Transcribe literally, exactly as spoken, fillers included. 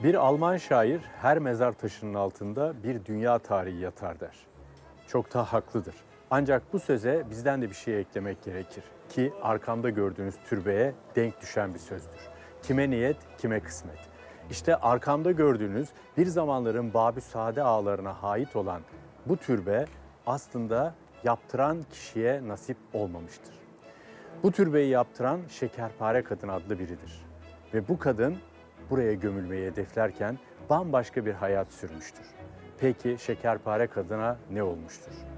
Bir Alman şair her mezar taşının altında bir dünya tarihi yatar der. Çok da haklıdır. Ancak bu söze bizden de bir şey eklemek gerekir ki arkamda gördüğünüz türbeye denk düşen bir sözdür. Kime niyet, kime kısmet. İşte arkamda gördüğünüz bir zamanların Babü Sade ağalarına ait olan bu türbe aslında yaptıran kişiye nasip olmamıştır. Bu türbeyi yaptıran Şekerpare Kadın adlı biridir. Ve bu kadın buraya gömülmeyi hedeflerken bambaşka bir hayat sürmüştür. Peki Şekerpare Kadın'a ne olmuştur?